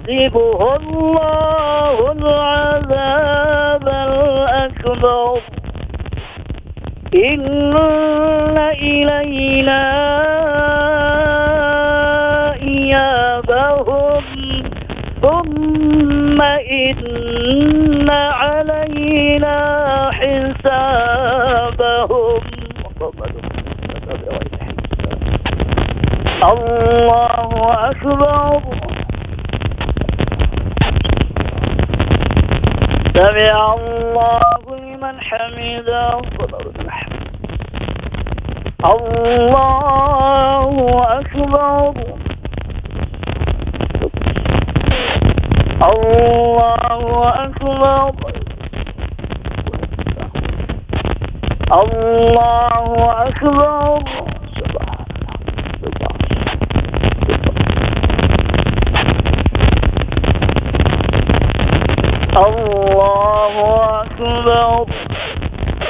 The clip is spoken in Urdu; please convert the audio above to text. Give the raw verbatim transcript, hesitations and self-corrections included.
يعذبه الله العذاب الأكبر إن إلينا إيابهم ثم إن علينا حسابهم. الله أكبر. سمع الله لمن حمده. الله أكبر. الله أكبر. الله أكبر. الله أكبر.